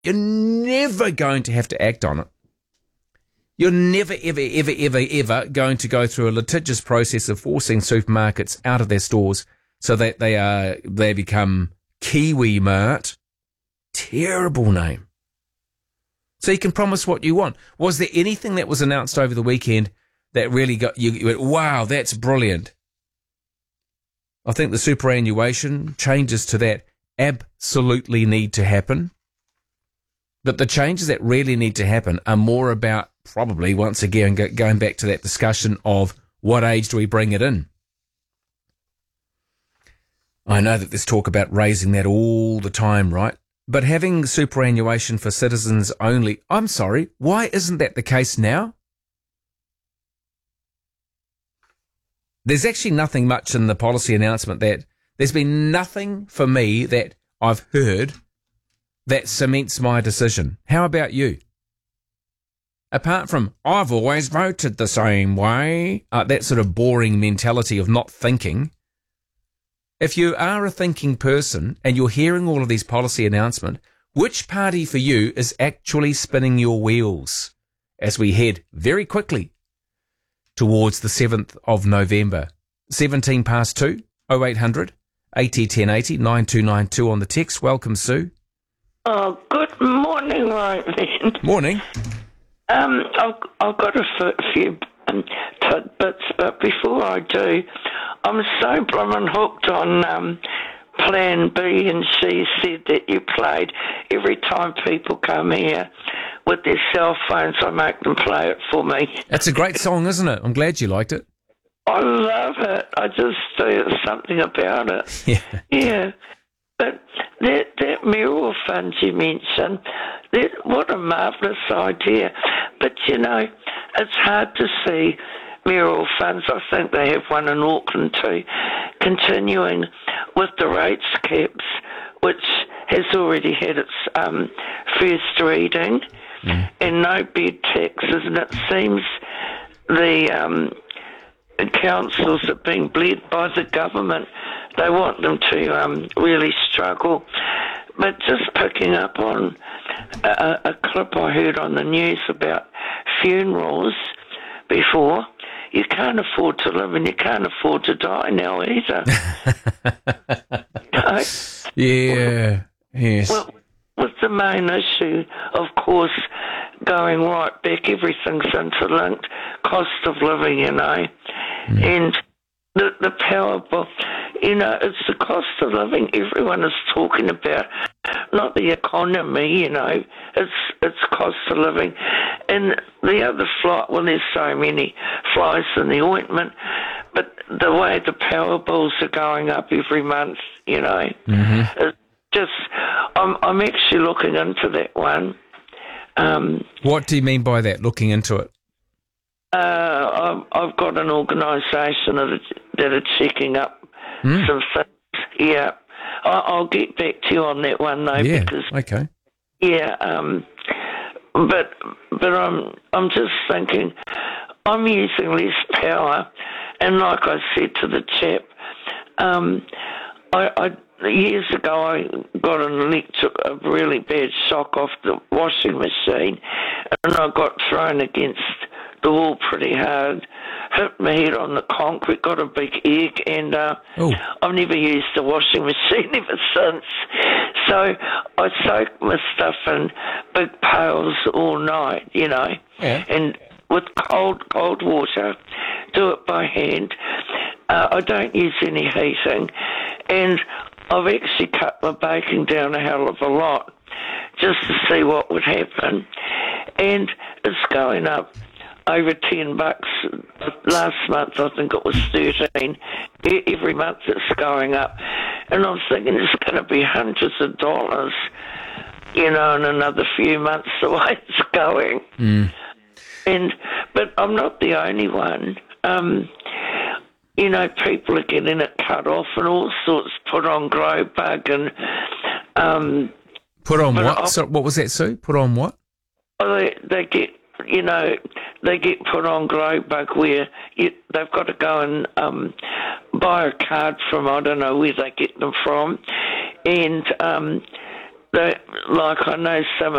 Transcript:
You're never going to have to act on it. You're never, ever, ever, ever, ever going to go through a litigious process of forcing supermarkets out of their stores so that they become Kiwi Mart. Terrible name. So you can promise what you want. Was there anything that was announced over the weekend that really got you went, wow, that's brilliant? I think the superannuation changes to that absolutely need to happen. But the changes that really need to happen are more about probably, once again, going back to that discussion of what age do we bring it in? I know that there's talk about raising that all the time, right? But having superannuation for citizens only, I'm sorry, why isn't that the case now? There's actually nothing much in the policy announcement that there's been nothing for me that I've heard that cements my decision. How about you? Apart from, I've always voted the same way, that sort of boring mentality of not thinking. If you are a thinking person and you're hearing all of these policy announcements, which party for you is actually spinning your wheels as we head very quickly towards the 7th of November? 17 past 2, 0800 80 1080 9292 on the text. Welcome, Sue. Oh, good morning, Ryan. Morning. I've got a few tidbits, but before I do, I'm so blooming hooked on Plan B and C said that you played. Every time people come here with their cell phones, I make them play it for me. That's a great song, isn't it? I'm glad you liked it. I love it. I just do something about it. Yeah. But that mural fund you mentioned, what a marvellous idea. But, you know, it's hard to see mural funds. I think they have one in Auckland too, continuing with the rates caps, which has already had its first reading, and no bed taxes. And it seems the councils are being bled by the government. They want them to really struggle. But just picking up on a clip I heard on the news about funerals before, you can't afford to live and you can't afford to die now either. No? Yeah, yes. Well, with the main issue, of course, going right back, everything's interlinked, cost of living, you know, and the power bill, you know, it's the cost of living everyone is talking about, not the economy, you know, it's cost of living. And the other fly, well, there's so many flies in the ointment, but the way the power bills are going up every month, you know, it's just, I'm actually looking into that one. What do you mean by that, looking into it? I've got an organisation that are checking up some things. Yeah, I'll get back to you on that one though. Yeah, because, okay. Yeah, but I'm just thinking, I'm using less power, and like I said to the chap, I years ago I got a really bad shock off the washing machine, and I got thrown against the wall pretty hard, hit my head on the concrete, got a big egg, and I've never used a washing machine ever since. So I soak my stuff in big pails all night, you know, and with cold water, do it by hand. I don't use any heating, and I've actually cut my baking down a hell of a lot just to see what would happen, and it's going up over $10. Last month I think it was 13. Every month it's going up, and I'm thinking it's going to be hundreds of dollars, you know, in another few months the way it's going. But I'm not the only one. You know, people are getting it cut off and all sorts, put on grow bug and put on what? So, what was that, Sue? Put on what? They get, you know, they get put on grow bug where they've got to go and buy a card from, I don't know where they get them from, and they, like I know some